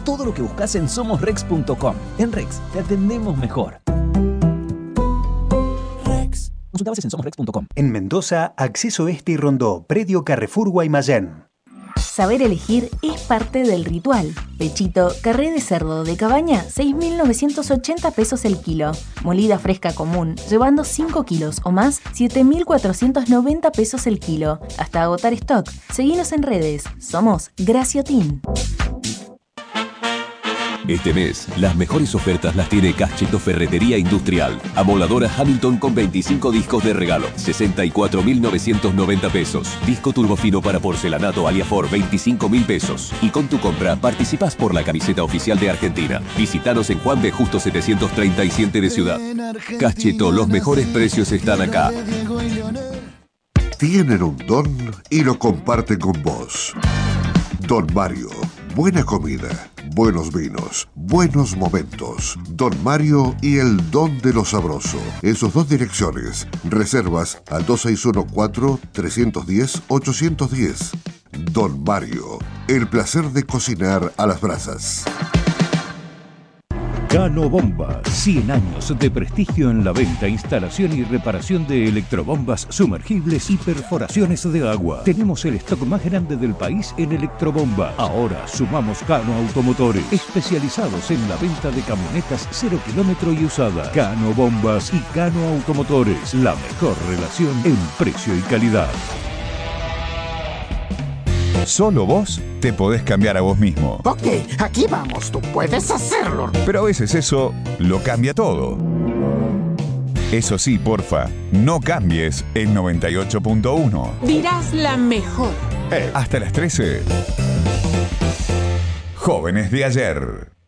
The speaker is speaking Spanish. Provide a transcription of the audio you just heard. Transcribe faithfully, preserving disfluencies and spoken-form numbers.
todo lo que buscas en somos rex punto com. En Rex te atendemos mejor. Rex. Consulta bases en somos rex punto com. En Mendoza, Acceso Este y Rondó, Predio Carrefour Guaymallén. Saber elegir es parte del ritual. Pechito, carré de cerdo de cabaña, seis mil novecientos ochenta pesos el kilo. Molida fresca común, llevando cinco kilos o más, siete mil cuatrocientos noventa pesos el kilo. Hasta agotar stock. Seguinos en redes. Somos Graciotin. Este mes, las mejores ofertas las tiene Cacheto Ferretería Industrial. Amoladora Hamilton con veinticinco discos de regalo, sesenta y cuatro mil novecientos noventa pesos. Disco turbofino para porcelanato Aliafor, veinticinco mil pesos. Y con tu compra, participás por la camiseta oficial de Argentina. Visítanos en Juan B. Justo setecientos treinta y siete de Ciudad. Cacheto, los mejores precios están acá. Tienen un don y lo comparten con vos. Don Mario. Buena comida, buenos vinos, buenos momentos. Don Mario y el don de lo sabroso. En sus dos direcciones. Reservas al dos seis uno cuatro, tres uno cero, ocho uno cero. Don Mario, el placer de cocinar a las brasas. Cano Bomba, cien años de prestigio en la venta, instalación y reparación de electrobombas sumergibles y perforaciones de agua. Tenemos el stock más grande del país en electrobombas. Ahora sumamos Cano Automotores, especializados en la venta de camionetas cero kilómetro y usadas. Cano Bombas y Cano Automotores, la mejor relación en precio y calidad. Solo vos te podés cambiar a vos mismo. Ok, aquí vamos, tú puedes hacerlo. Pero a veces eso lo cambia todo. Eso sí, porfa, no cambies el noventa y ocho punto uno. Dirás la mejor. Eh, hasta las trece. Jóvenes de ayer.